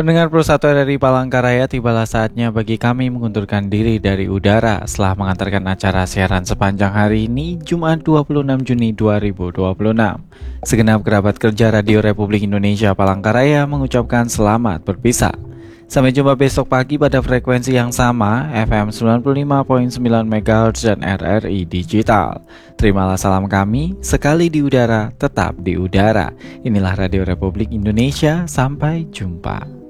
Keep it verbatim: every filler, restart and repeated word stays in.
Pendengar Pro satu R R I Palangkaraya, tibalah saatnya bagi kami mengundurkan diri dari udara setelah mengantarkan acara siaran sepanjang hari ini, Jumat dua puluh enam Juni dua ribu dua puluh enam. Segenap kerabat kerja Radio Republik Indonesia Palangkaraya mengucapkan selamat berpisah. Sampai jumpa besok pagi pada frekuensi yang sama, F M sembilan puluh lima koma sembilan MHz dan R R I Digital. Terimalah salam kami, sekali di udara, tetap di udara. Inilah Radio Republik Indonesia, sampai jumpa.